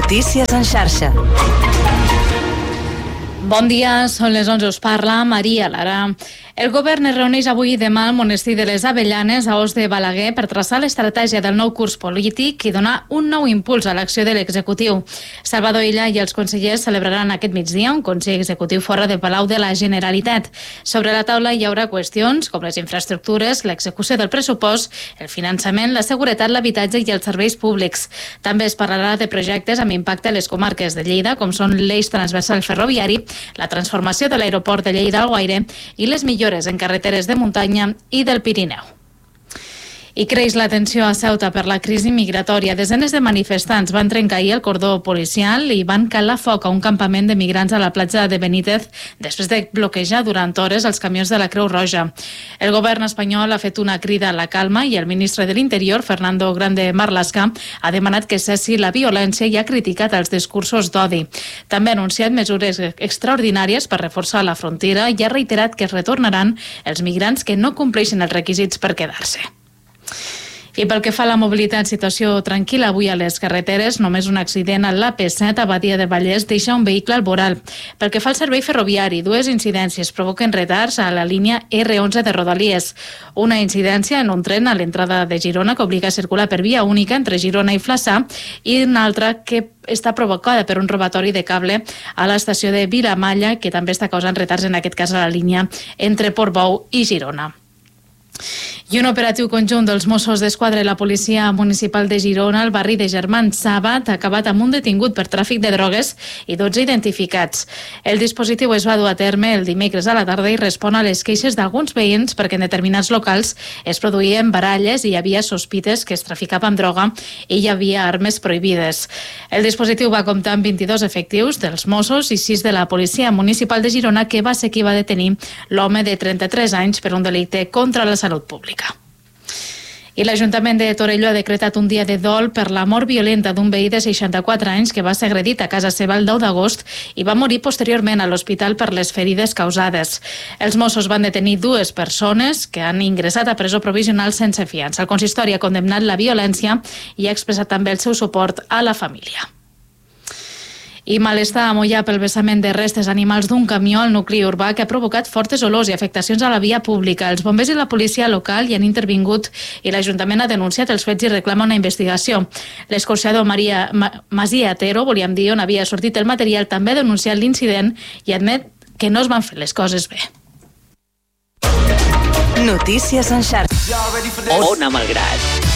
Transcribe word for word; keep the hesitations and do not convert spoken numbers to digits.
Notícies en xarxa. Bon dia, són les onze, us parla Maria Lara. El govern es reuneix avui i demà al monestir de les Avellanes, a Os de Balaguer, per traçar l'estratègia del nou curs polític i donar un nou impuls a l'acció de l'executiu. Salvador Illa i els consellers celebraran aquest migdia un consell executiu fora del Palau de la Generalitat. Sobre la taula hi haurà qüestions com les infraestructures, l'execució del pressupost, el finançament, la seguretat, l'habitatge i els serveis públics. També es parlarà de projectes amb impacte a les comarques de Lleida, com són l'eix transversal ferroviari, la transformació de l'aeroport de Lleida-Alguaire i les millores en carreteres de muntanya i del Pirineu. I creix la tensió a Ceuta per la crisi migratòria. Desenes de manifestants van trencar ahir el cordó policial i van calar foc a un campament de migrants a la platja de Benítez després de bloquejar durant hores els camions de la Creu Roja. El govern espanyol ha fet una crida a la calma i el ministre de l'Interior, Fernando Grande Marlaska, ha demanat que cessi la violència i ha criticat els discursos d'odi. També ha anunciat mesures extraordinàries per reforçar la frontera i ha reiterat que es retornaran els migrants que no compleixin els requisits per quedar-se. I pel que fa a la mobilitat, situació tranquil·la avui a les carreteres. Només un accident a l'A P set a Badia del Vallès deixa un vehicle al voral. Pel que fa al servei ferroviari, dues incidències provoquen retards a la línia erre onze de Rodalies. Una incidència en un tren a l'entrada de Girona que obliga a circular per via única entre Girona i Flaçà i una altra que està provocada per un robatori de cable a l'estació de Vilamalla, que també està causant retards, en aquest cas a la línia entre Portbou i Girona. I un operatiu conjunt dels Mossos d'Esquadra i la Policia Municipal de Girona al barri de Germans Sàbat ha acabat amb un detingut per tràfic de drogues i dotze identificats. El dispositiu es va dur a terme el dimecres a la tarda i respon a les queixes d'alguns veïns perquè en determinats locals es produïen baralles i hi havia sospites que es traficava amb droga i hi havia armes prohibides. El dispositiu va comptar amb vint-i-dos efectius dels Mossos i sis de la Policia Municipal de Girona, que va ser qui va detenir l'home de trenta-tres anys per un delicte contra la salut pública. I l'Ajuntament de Torelló ha decretat un dia de dol per la mort violenta d'un veí de seixanta-quatre anys que va ser agredit a casa seva el deu d'agost i va morir posteriorment a l'hospital per les ferides causades. Els Mossos van detenir dues persones que han ingressat a presó provisional sense fiança. El consistori ha condemnat la violència i ha expressat també el seu suport a la família. I malestar a Moià pel vessament de restes animals d'un camió al nucli urbà que ha provocat fortes olors i afectacions a la via pública. Els bombers i la policia local hi han intervingut i l'Ajuntament ha denunciat els fets i reclama una investigació. L'escorxador Maria Ma, Masia Atero, volíem dir, on havia sortit el material, també ha denunciat l'incident i admet que no es van fer les coses bé. Notícies en xarxa. Ona Malgrat.